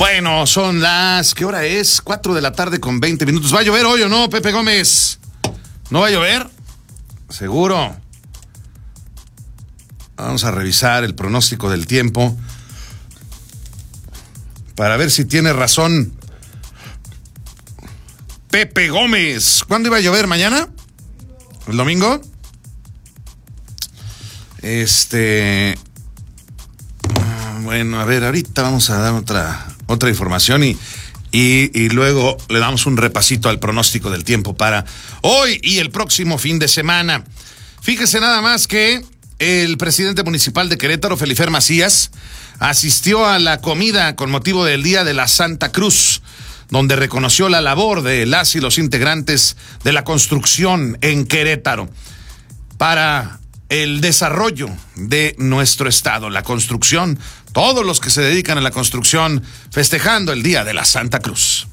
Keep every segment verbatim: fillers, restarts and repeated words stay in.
Bueno, son las... ¿Qué hora es? cuatro de la tarde con veinte minutos. ¿Va a llover hoy o no, Pepe Gómez? ¿No va a llover? Seguro. Vamos a revisar el pronóstico del tiempo para ver si tiene razón Pepe Gómez. ¿Cuándo iba a llover? ¿Mañana? ¿El domingo? Este... Bueno, a ver, ahorita vamos a dar otra, otra información y, y, y luego le damos un repasito al pronóstico del tiempo para hoy y el próximo fin de semana. Fíjese nada más que el presidente municipal de Querétaro, Felifer Macías, asistió a la comida con motivo del Día de la Santa Cruz, donde reconoció la labor de las y los integrantes de la construcción en Querétaro para el desarrollo de nuestro estado, la construcción, todos los que se dedican a la construcción, festejando el Día de la Santa Cruz.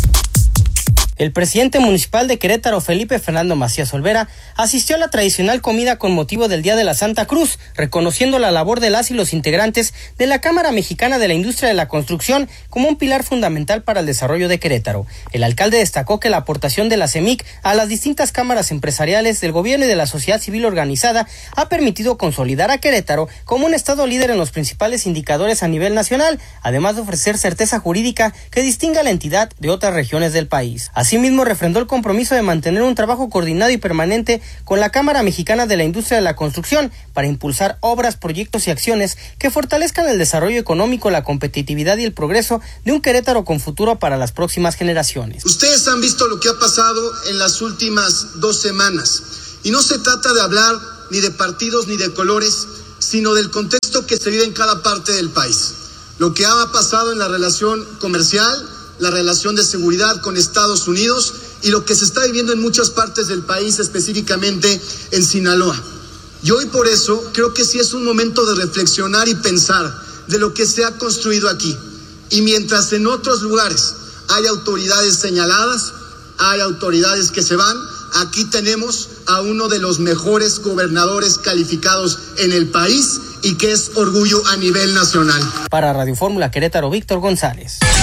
El presidente municipal de Querétaro, Felipe Fernando Macías Olvera, asistió a la tradicional comida con motivo del Día de la Santa Cruz, reconociendo la labor de las y los integrantes de la Cámara Mexicana de la Industria de la Construcción como un pilar fundamental para el desarrollo de Querétaro. El alcalde destacó que la aportación de la C E M I C a las distintas cámaras empresariales del gobierno y de la sociedad civil organizada ha permitido consolidar a Querétaro como un estado líder en los principales indicadores a nivel nacional, además de ofrecer certeza jurídica que distinga a la entidad de otras regiones del país. Así Asimismo, refrendó el compromiso de mantener un trabajo coordinado y permanente con la Cámara Mexicana de la Industria de la Construcción para impulsar obras, proyectos y acciones que fortalezcan el desarrollo económico, la competitividad y el progreso de un Querétaro con futuro para las próximas generaciones. Ustedes han visto lo que ha pasado en las últimas dos semanas y no se trata de hablar ni de partidos ni de colores, sino del contexto que se vive en cada parte del país. Lo que ha pasado en la relación comercial, la relación de seguridad con Estados Unidos y lo que se está viviendo en muchas partes del país, específicamente en Sinaloa. Y hoy por eso creo que sí es un momento de reflexionar y pensar de lo que se ha construido aquí. Y mientras en otros lugares hay autoridades señaladas, hay autoridades que se van, aquí tenemos a uno de los mejores gobernadores calificados en el país y que es orgullo a nivel nacional. Para Radio Fórmula Querétaro, Víctor González.